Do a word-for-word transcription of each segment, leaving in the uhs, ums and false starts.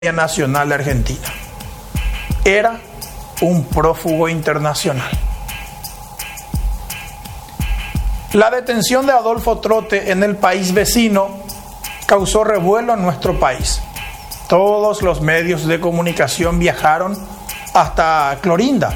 Nacional de Argentina. Era un prófugo internacional. La detención de Adolfo Trote en el país vecino causó revuelo en nuestro país. Todos los medios de comunicación viajaron hasta Clorinda,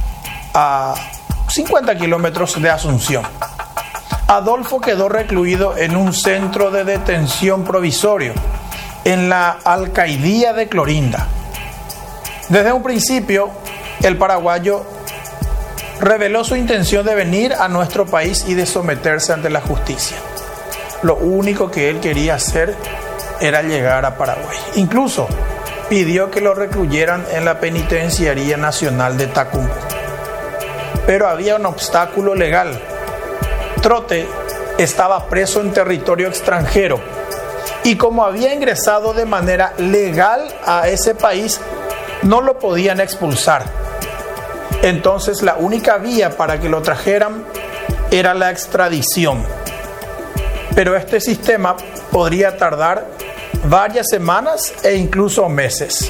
a cincuenta kilómetros de Asunción. Adolfo quedó recluido en un centro de detención provisorio en la alcaidía de Clorinda. Desde un principio, el paraguayo reveló su intención de venir a nuestro país y de someterse ante la justicia. Lo único que él quería hacer era llegar a Paraguay. Incluso pidió que lo recluyeran en la Penitenciaría Nacional de Tacumbo. Pero había un obstáculo legal. Trote estaba preso en territorio extranjero y como había ingresado de manera legal a ese país, no lo podían expulsar. Entonces la única vía para que lo trajeran era la extradición. Pero este sistema podría tardar varias semanas e incluso meses.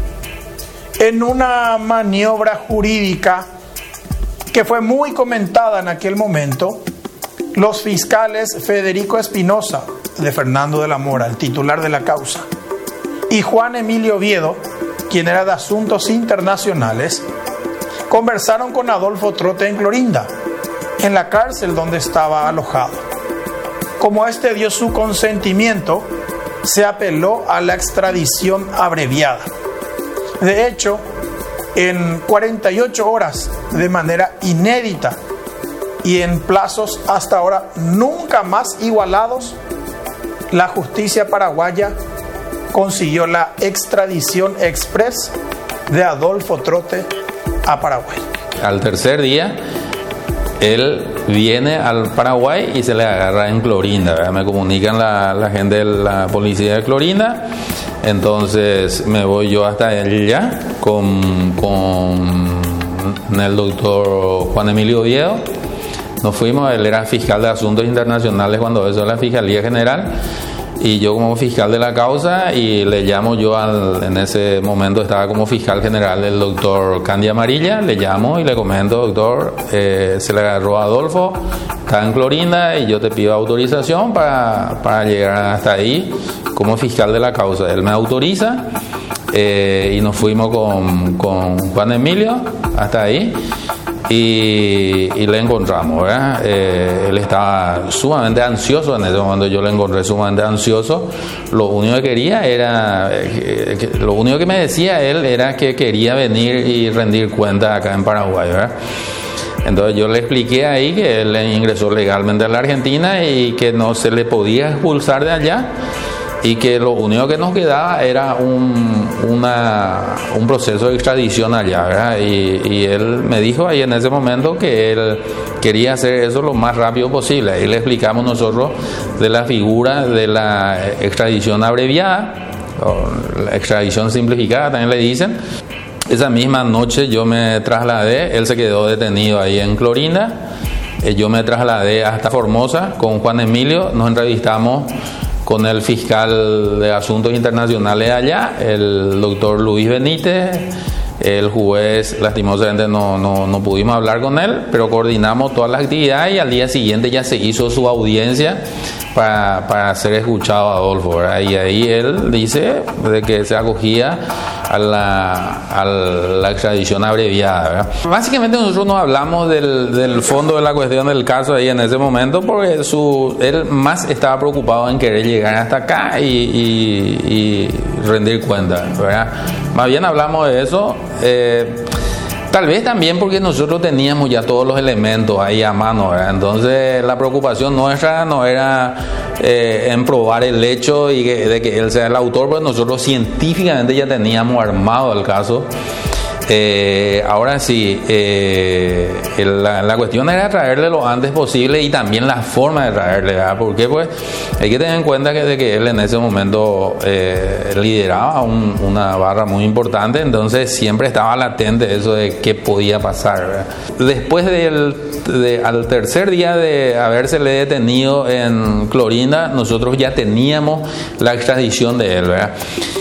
En una maniobra jurídica que fue muy comentada en aquel momento, los fiscales Federico Espinosa, de Fernando de la Mora, el titular de la causa, y Juan Emilio Oviedo, quien era de Asuntos Internacionales, conversaron con Adolfo Trote en Clorinda, en la cárcel donde estaba alojado. Como este dio su consentimiento, se apeló a la extradición abreviada. De hecho, en cuarenta y ocho horas, de manera inédita y en plazos hasta ahora nunca más igualados, la justicia paraguaya consiguió la extradición express de Adolfo Trote a Paraguay. Al tercer día, él viene al Paraguay y se le agarra en Clorinda, ¿verdad? Me comunican la, la gente de la policía de Clorinda. Entonces me voy yo hasta allá con, con el doctor Juan Emilio Oviedo. Nos fuimos, él era fiscal de Asuntos Internacionales cuando eso era la Fiscalía General, y yo como fiscal de la causa, y le llamo yo al, en ese momento estaba como fiscal general el doctor Candy Amarilla, le llamo y le comento: doctor, eh, se le agarró a Adolfo, está en Clorinda y yo te pido autorización para, para llegar hasta ahí como fiscal de la causa. Él me autoriza eh, y nos fuimos con, con Juan Emilio hasta ahí. Y, y le encontramos, ¿verdad? Eh, él estaba sumamente ansioso en ese momento. Yo le encontré sumamente ansioso. Lo único que quería era, eh, que, lo único que me decía él era que quería venir y rendir cuenta acá en Paraguay, ¿verdad? Entonces yo le expliqué ahí que él ingresó legalmente a la Argentina y que no se le podía expulsar de allá, y que lo único que nos quedaba era un, una, un proceso de extradición allá, ¿verdad? Y, y él me dijo ahí en ese momento que él quería hacer eso lo más rápido posible. Ahí le explicamos nosotros de la figura de la extradición abreviada, o la extradición simplificada también le dicen. Esa misma noche yo me trasladé, él se quedó detenido ahí en Clorinda, yo me trasladé hasta Formosa con Juan Emilio, nos entrevistamos con el fiscal de Asuntos Internacionales allá, el doctor Luis Benítez. El juez, lastimosamente no, no, no pudimos hablar con él, pero coordinamos todas las actividades y al día siguiente ya se hizo su audiencia para, para ser escuchado a Adolfo, ¿verdad? Y ahí él dice de que se acogía a la, a la extradición abreviada, ¿verdad? Básicamente nosotros no hablamos del, del fondo de la cuestión del caso ahí en ese momento, porque su, él más estaba preocupado en querer llegar hasta acá y, y, y rendir cuenta, ¿verdad? Más bien hablamos de eso. Eh, tal vez también porque nosotros teníamos ya todos los elementos ahí a mano, ¿verdad? Entonces la preocupación nuestra no era eh, en probar el hecho y que, de que él sea el autor, pues nosotros científicamente ya teníamos armado el caso. Eh, ahora sí, eh, la, la cuestión era traerle lo antes posible y también la forma de traerle, ¿verdad? Porque pues hay que tener en cuenta que, de que él en ese momento eh, lideraba un, una barra muy importante, entonces siempre estaba latente eso de qué podía pasar, ¿verdad? Después del de, al tercer día de habérsele detenido en Clorinda, nosotros ya teníamos la extradición de él, ¿verdad?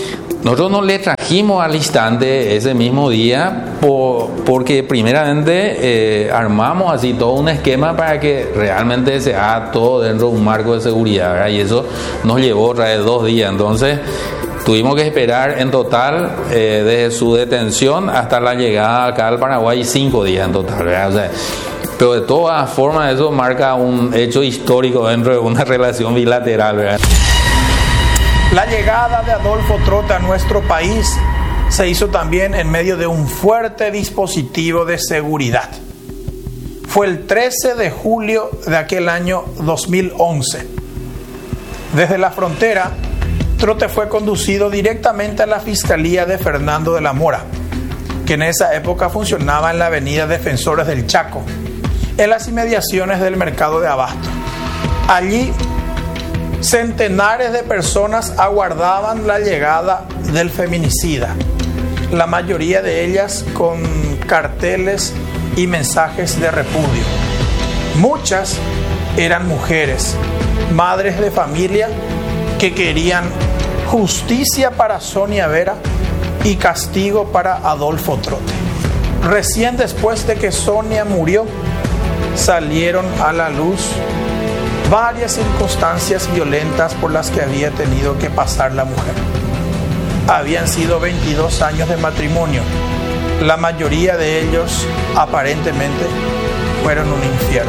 nosotros no le trajimos al instante ese mismo día por, porque primeramente eh, armamos así todo un esquema para que realmente se haga todo dentro de un marco de seguridad, ¿verdad? Y eso nos llevó otra vez dos días. Entonces tuvimos que esperar en total eh, desde su detención hasta la llegada acá al Paraguay cinco días en total, ¿verdad? O sea, pero de todas formas eso marca un hecho histórico dentro de una relación bilateral, ¿verdad? La llegada de Adolfo Trote a nuestro país se hizo también en medio de un fuerte dispositivo de seguridad. Fue el trece de julio de aquel año dos mil once. Desde la frontera, Trote fue conducido directamente a la Fiscalía de Fernando de la Mora, que en esa época funcionaba en la avenida Defensores del Chaco, en las inmediaciones del mercado de Abasto. Allí, centenares de personas aguardaban la llegada del feminicida, la mayoría de ellas con carteles y mensajes de repudio. Muchas eran mujeres, madres de familia que querían justicia para Sonia Vera y castigo para Adolfo Trote. Recién después de que Sonia murió, salieron a la luz varias circunstancias violentas por las que había tenido que pasar la mujer. Habían sido veintidós años de matrimonio. La mayoría de ellos, aparentemente, fueron un infierno.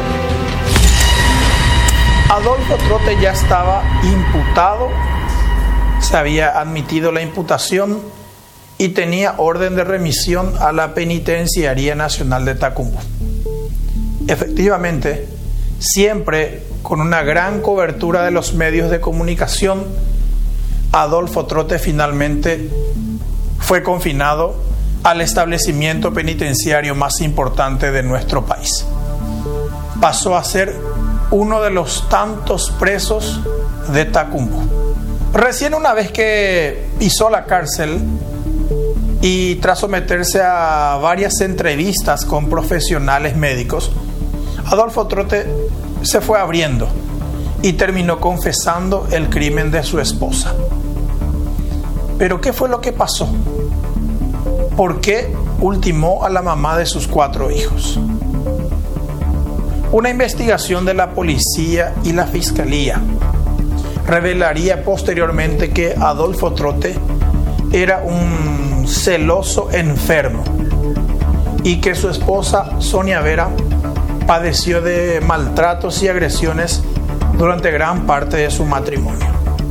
Adolfo Trote ya estaba imputado, se había admitido la imputación y tenía orden de remisión a la Penitenciaría Nacional de Tacumbo. Efectivamente, siempre con una gran cobertura de los medios de comunicación, Adolfo Trote finalmente fue confinado al establecimiento penitenciario más importante de nuestro país. Pasó a ser uno de los tantos presos de Tacumbo. Recién una vez que pisó la cárcel y tras someterse a varias entrevistas con profesionales médicos, Adolfo Trote se fue abriendo y terminó confesando el crimen de su esposa. Pero ¿qué fue lo que pasó? ¿Por qué ultimó a la mamá de sus cuatro hijos? Una investigación de la policía y la fiscalía revelaría posteriormente que Adolfo Trote era un celoso enfermo y que su esposa Sonia Vera padeció de maltratos y agresiones durante gran parte de su matrimonio.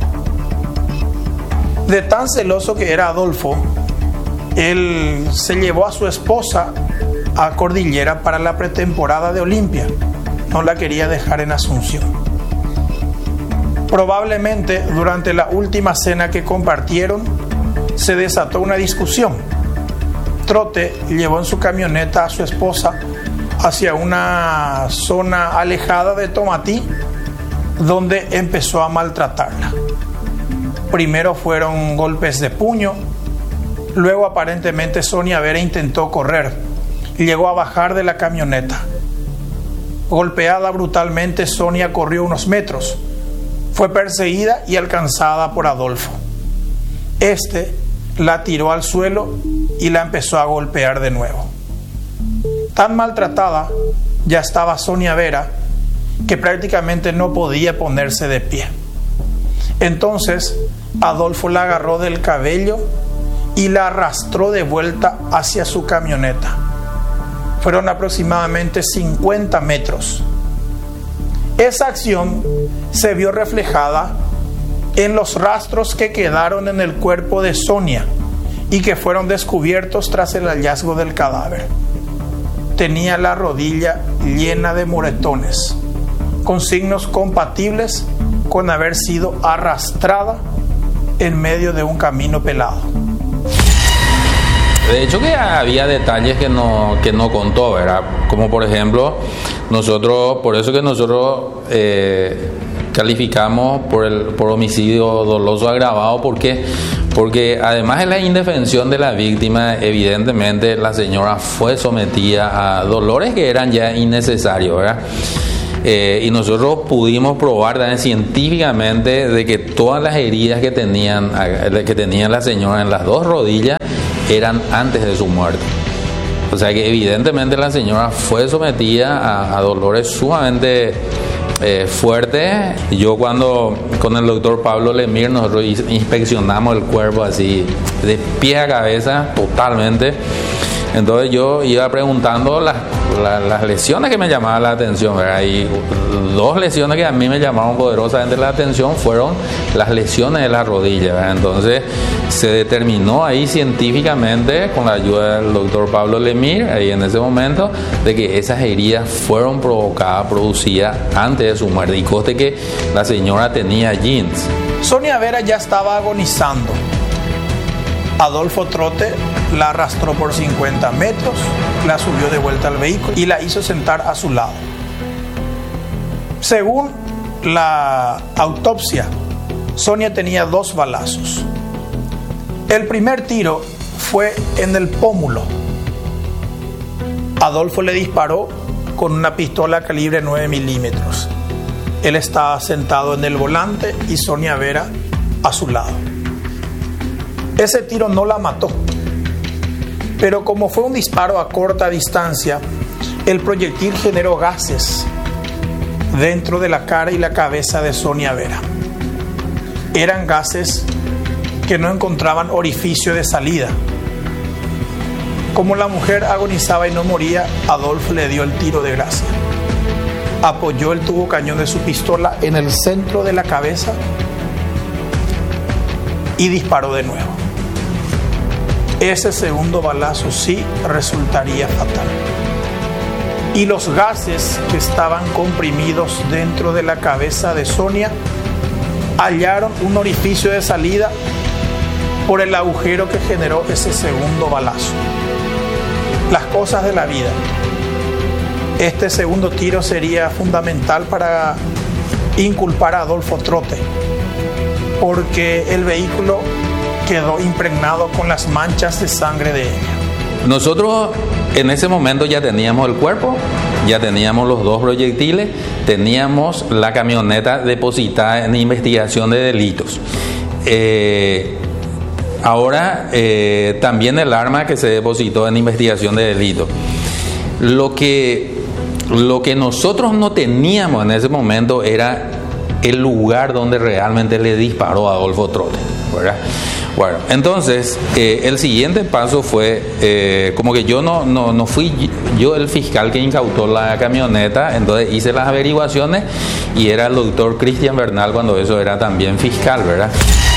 De tan celoso que era Adolfo, él se llevó a su esposa a Cordillera para la pretemporada de Olimpia. No la quería dejar en Asunción. Probablemente durante la última cena que compartieron se desató una discusión. Trote llevó en su camioneta a su esposa hacia una zona alejada de Tomatí, donde empezó a maltratarla. Primero fueron golpes de puño, luego aparentemente Sonia Vera intentó correr y llegó a bajar de la camioneta. Golpeada brutalmente, Sonia corrió unos metros, fue perseguida y alcanzada por Adolfo. Este la tiró al suelo y la empezó a golpear de nuevo. Tan maltratada ya estaba Sonia Vera que prácticamente no podía ponerse de pie. Entonces Adolfo la agarró del cabello y la arrastró de vuelta hacia su camioneta. Fueron aproximadamente cincuenta metros. Esa acción se vio reflejada en los rastros que quedaron en el cuerpo de Sonia y que fueron descubiertos tras el hallazgo del cadáver. Tenía la rodilla llena de moretones, con signos compatibles con haber sido arrastrada en medio de un camino pelado. De hecho que había detalles que no, que no contó, ¿verdad? Como por ejemplo, nosotros, por eso que nosotros eh, calificamos por el por homicidio doloso agravado, ¿por qué? Porque además de la indefensión de la víctima, evidentemente la señora fue sometida a dolores que eran ya innecesarios, ¿verdad? Eh, y nosotros pudimos probar también científicamente de que todas las heridas que tenían, que tenía la señora en las dos rodillas eran antes de su muerte. O sea que evidentemente la señora fue sometida a, a dolores sumamente eh, fuertes. Yo cuando con el doctor Pablo Lemir nosotros inspeccionamos el cuerpo así de pie a cabeza totalmente. Entonces yo iba preguntando las, las, las lesiones que me llamaban la atención, ¿verdad? Y dos lesiones que a mí me llamaron poderosamente la atención fueron las lesiones de la rodilla, ¿verdad? Entonces se determinó ahí científicamente, con la ayuda del doctor Pablo Lemir, ahí en ese momento, de que esas heridas fueron provocadas, producidas antes de su muerte. Y conste que la señora tenía jeans. Sonia Vera ya estaba agonizando. Adolfo Trote la arrastró por cincuenta metros, la subió de vuelta al vehículo y la hizo sentar a su lado. Según la autopsia, Sonia tenía dos balazos. El primer tiro fue en el pómulo. Adolfo le disparó con una pistola calibre nueve milímetros. Él estaba sentado en el volante y Sonia Vera a su lado. Ese tiro no la mató, pero como fue un disparo a corta distancia, el proyectil generó gases dentro de la cara y la cabeza de Sonia Vera. Eran gases que no encontraban orificio de salida. Como la mujer agonizaba y no moría, Adolfo le dio el tiro de gracia. Apoyó el tubo cañón de su pistola en el centro de la cabeza y disparó de nuevo. Ese segundo balazo sí resultaría fatal. Y los gases que estaban comprimidos dentro de la cabeza de Sonia hallaron un orificio de salida por el agujero que generó ese segundo balazo. Las cosas de la vida. Este segundo tiro sería fundamental para inculpar a Adolfo Trote, porque el vehículo quedó impregnado con las manchas de sangre de ella. Nosotros en ese momento ya teníamos el cuerpo, ya teníamos los dos proyectiles, teníamos la camioneta depositada en investigación de delitos. Eh, ahora eh, también el arma que se depositó en investigación de delitos. Lo que, lo que nosotros no teníamos en ese momento era el lugar donde realmente le disparó a Adolfo Trote, ¿verdad? Bueno, entonces eh, el siguiente paso fue, eh, como que yo no, no, no fui yo el fiscal que incautó la camioneta, entonces hice las averiguaciones y era el doctor Cristian Bernal cuando eso era también fiscal, ¿verdad?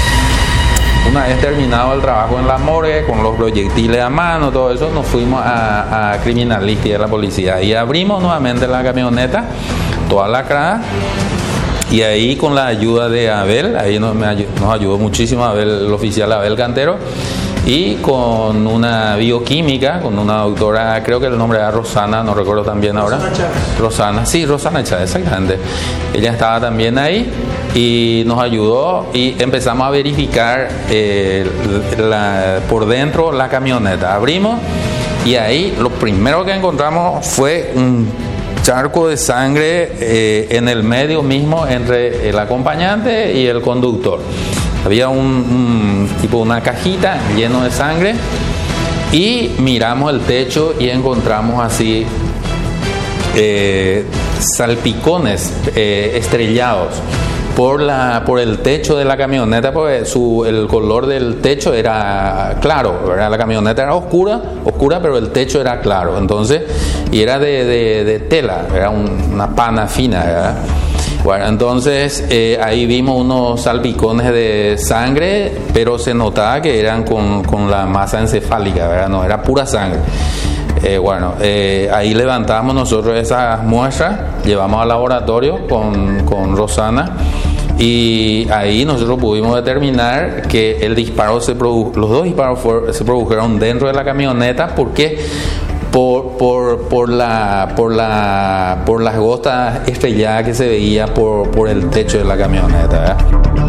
Una vez terminado el trabajo en la morgue, con los proyectiles a mano, todo eso, nos fuimos a, a criminalística de la policía y abrimos nuevamente la camioneta, toda lacrada. Y ahí con la ayuda de Abel, ahí nos, me, nos ayudó muchísimo Abel, el oficial Abel Cantero, y con una bioquímica, con una doctora, creo que el nombre era Rosana, no recuerdo también ahora. Rosana Chávez. Rosana, sí, Rosana Chávez, exactamente. Ella estaba también ahí y nos ayudó y empezamos a verificar eh, la, por dentro la camioneta. Abrimos y ahí lo primero que encontramos fue un charco de sangre eh, en el medio mismo entre el acompañante y el conductor. Había un, un tipo una cajita lleno de sangre y miramos el techo y encontramos así eh, salpicones eh, estrellados por la por el techo de la camioneta, porque su, el color del techo era claro, ¿verdad? La camioneta era oscura, oscura, pero el techo era claro, entonces, y era de, de, de tela, era un, una pana fina, ¿verdad? Bueno, entonces eh, ahí vimos unos salpicones de sangre, pero se notaba que eran con, con la masa encefálica, ¿verdad? No, era pura sangre. Eh, bueno, eh, ahí levantamos nosotros esas muestras, llevamos al laboratorio con, con Rosana y ahí nosotros pudimos determinar que el disparo se produ- los dos disparos fueron, se produjeron dentro de la camioneta. ¿Por qué? Por, por, por, la, por, la, por las gotas estrelladas que se veía por, por el techo de la camioneta, ¿verdad?